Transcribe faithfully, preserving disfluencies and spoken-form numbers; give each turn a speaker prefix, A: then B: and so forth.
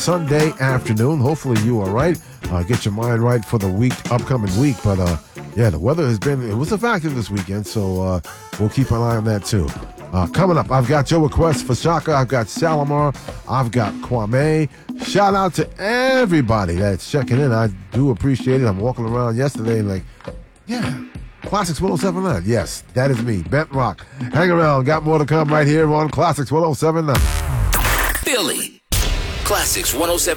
A: Sunday afternoon. Hopefully you are right. Uh, get your mind right for the week, upcoming week. But uh, yeah, the weather has been, it was a factor this weekend, so uh, we'll keep an eye on that too. Uh, coming up, I've got your request for Shaka. I've got Shalimar. I've got Kwame. Shout out to everybody that's checking in. I do appreciate it. I'm walking around yesterday and like, yeah, Classics ten seventy-nine. Yes, that is me, Bent Rock. Hang around. Got more to come right here on Classics ten seventy-nine.
B: Philly. Classics ten seventy-nine.